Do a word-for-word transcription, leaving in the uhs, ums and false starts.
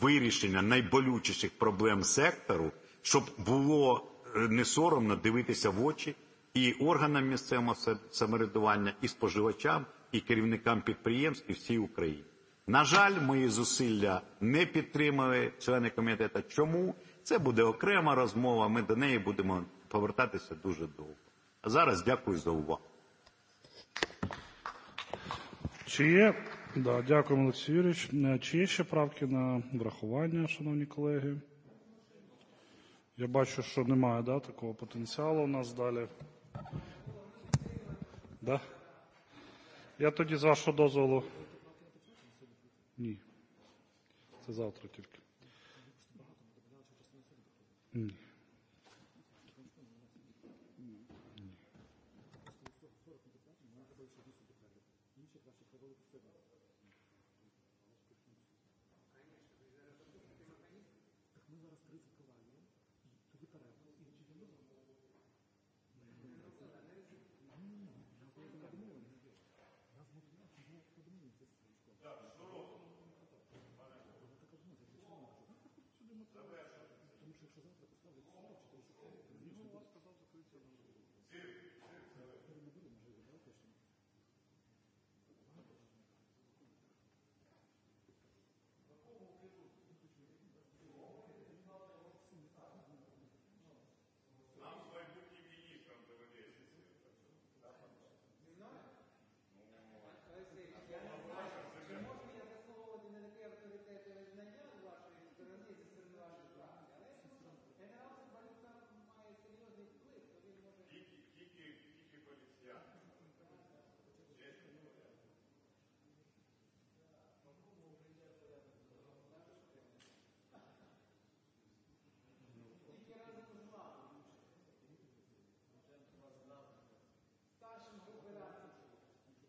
вирішення найболючіших проблем сектору, щоб було не соромно дивитися в очі і органам місцевого самоврядування, і споживачам, і керівникам підприємств, і всій Україні. На жаль, мої зусилля не підтримали члени комітету. Чому? Це буде окрема розмова, ми до неї будемо повертатися дуже довго. А зараз дякую за увагу. Чи є, да, дякуємо, Олексій Юрійович. Чи є ще правки на врахування, шановні колеги? Я бачу, що немає, да, такого потенціалу у нас далі. Да? Я тоді, з вашого дозволу... Ні. Це завтра тільки. Ні.